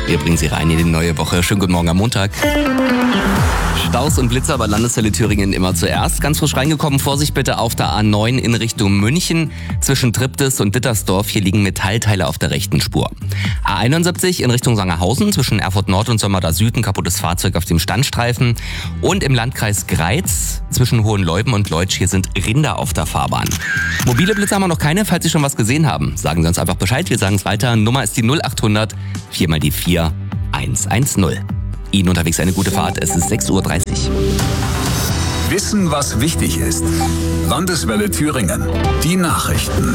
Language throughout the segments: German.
Wir bringen Sie rein in die neue Woche. Schönen guten Morgen am Montag. Staus und Blitzer bei Landeswelle Thüringen immer zuerst. Ganz frisch reingekommen, Vorsicht bitte auf der A9 in Richtung München. Zwischen Triptis und Dittersdorf, hier liegen Metallteile auf der rechten Spur. A71 in Richtung Sangerhausen, zwischen Erfurt Nord und Sömmerda Süd, kaputtes Fahrzeug auf dem Standstreifen. Und im Landkreis Greiz, zwischen Hohenleuben und Leutsch, hier sind Rinder auf der Fahrbahn. Mobile Blitzer haben wir noch keine, falls Sie schon was gesehen haben. Sagen Sie uns einfach Bescheid, wir sagen es weiter. Nummer ist die 0800 4 mal die 4 110. Ihnen unterwegs eine gute Fahrt. Es ist 6:30 Uhr. Wissen, was wichtig ist. Landeswelle Thüringen. Die Nachrichten.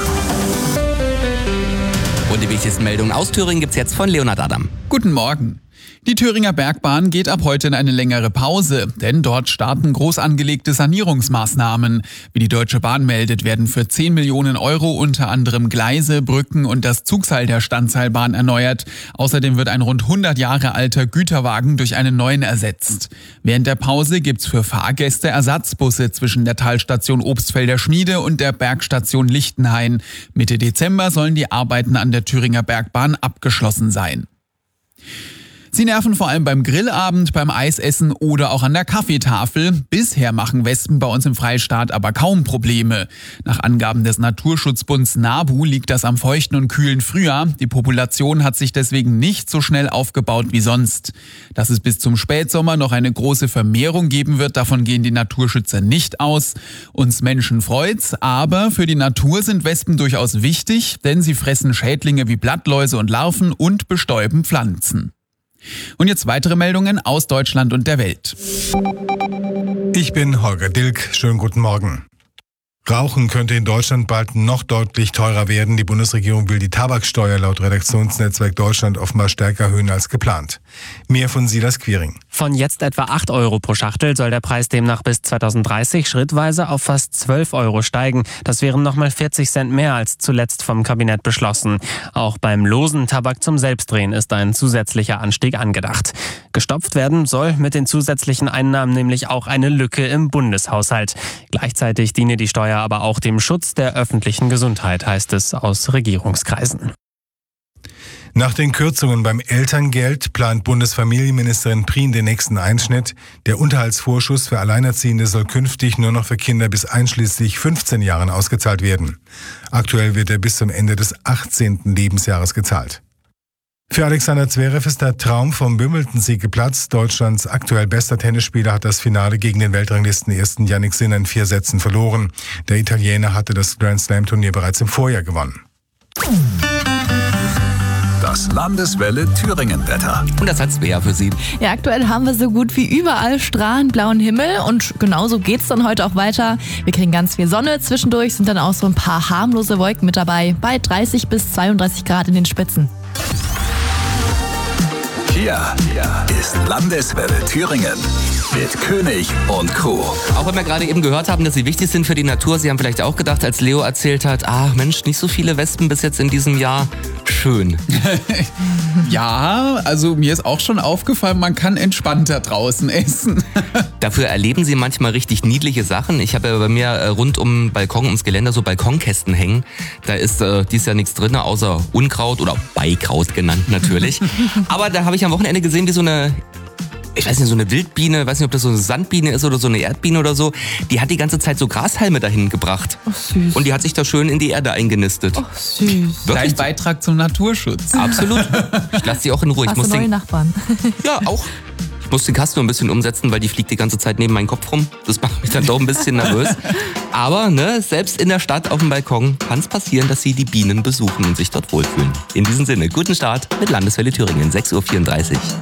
Und die wichtigsten Meldungen aus Thüringen gibt's jetzt von Leonhard Adam. Guten Morgen. Die Thüringer Bergbahn geht ab heute in eine längere Pause, denn dort starten groß angelegte Sanierungsmaßnahmen. Wie die Deutsche Bahn meldet, werden für 10 Millionen Euro unter anderem Gleise, Brücken und das Zugseil der Standseilbahn erneuert. Außerdem wird ein rund 100 Jahre alter Güterwagen durch einen neuen ersetzt. Während der Pause gibt's für Fahrgäste Ersatzbusse zwischen der Talstation Obstfelder Schmiede und der Bergstation Lichtenhain. Mitte Dezember sollen die Arbeiten an der Thüringer Bergbahn abgeschlossen sein. Sie nerven vor allem beim Grillabend, beim Eisessen oder auch an der Kaffeetafel. Bisher machen Wespen bei uns im Freistaat aber kaum Probleme. Nach Angaben des Naturschutzbunds NABU liegt das am feuchten und kühlen Frühjahr. Die Population hat sich deswegen nicht so schnell aufgebaut wie sonst. Dass es bis zum Spätsommer noch eine große Vermehrung geben wird, davon gehen die Naturschützer nicht aus. Uns Menschen freut's, aber für die Natur sind Wespen durchaus wichtig, denn sie fressen Schädlinge wie Blattläuse und Larven und bestäuben Pflanzen. Und jetzt weitere Meldungen aus Deutschland und der Welt. Ich bin Holger Dilk. Schönen guten Morgen. Rauchen könnte in Deutschland bald noch deutlich teurer werden. Die Bundesregierung will die Tabaksteuer laut Redaktionsnetzwerk Deutschland offenbar stärker erhöhen als geplant. Mehr von Silas Quiring. Von jetzt etwa 8 Euro pro Schachtel soll der Preis demnach bis 2030 schrittweise auf fast 12 Euro steigen. Das wären nochmal 40 Cent mehr als zuletzt vom Kabinett beschlossen. Auch beim losen Tabak zum Selbstdrehen ist ein zusätzlicher Anstieg angedacht. Gestopft werden soll mit den zusätzlichen Einnahmen nämlich auch eine Lücke im Bundeshaushalt. Gleichzeitig diene die Steuer aber auch dem Schutz der öffentlichen Gesundheit, heißt es aus Regierungskreisen. Nach den Kürzungen beim Elterngeld plant Bundesfamilienministerin Prien den nächsten Einschnitt. Der Unterhaltsvorschuss für Alleinerziehende soll künftig nur noch für Kinder bis einschließlich 15 Jahren ausgezahlt werden. Aktuell wird er bis zum Ende des 18. Lebensjahres gezahlt. Für Alexander Zverev ist der Traum vom Wimbledon-Sieg geplatzt. Deutschlands aktuell bester Tennisspieler hat das Finale gegen den Weltranglistenersten Jannik Sinner in 4 Sätzen verloren. Der Italiener hatte das Grand-Slam-Turnier bereits im Vorjahr gewonnen. Das Landeswelle Thüringen-Wetter. Und das hat Svea für Sie. Ja, aktuell haben wir so gut wie überall strahlend blauen Himmel und genauso geht's dann heute auch weiter. Wir kriegen ganz viel Sonne, zwischendurch sind dann auch so ein paar harmlose Wolken mit dabei, bei 30 bis 32 Grad in den Spitzen. Hier ist Landeswelle Thüringen mit König und Co. Auch wenn wir gerade eben gehört haben, dass sie wichtig sind für die Natur. Sie haben vielleicht auch gedacht, als Leo erzählt hat, Mensch, nicht so viele Wespen bis jetzt in diesem Jahr. Schön. Ja, also mir ist auch schon aufgefallen, man kann entspannter draußen essen. Dafür erleben sie manchmal richtig niedliche Sachen. Ich habe ja bei mir rund um den Balkon, ums Geländer so Balkonkästen hängen. Da ist dieses Jahr nichts drin, außer Unkraut oder Beikraut genannt natürlich. Aber da habe ich am Wochenende gesehen, wie so eine Wildbiene, weiß nicht, ob das so eine Sandbiene ist oder so eine Erdbiene oder so, die hat die ganze Zeit so Grashalme dahin gebracht. Oh, süß. Und die hat sich da schön in die Erde eingenistet. Oh, süß. Wirklich? Dein Beitrag zum Naturschutz. Absolut. Ich lasse sie auch in Ruhe. Hast du neue Nachbarn? Ja, auch. Ich muss den Kasten nur ein bisschen umsetzen, weil die fliegt die ganze Zeit neben meinen Kopf rum. Das macht mich dann doch ein bisschen nervös. Aber selbst in der Stadt auf dem Balkon kann es passieren, dass sie die Bienen besuchen und sich dort wohlfühlen. In diesem Sinne, guten Start mit Landeswelle Thüringen, 6:34 Uhr.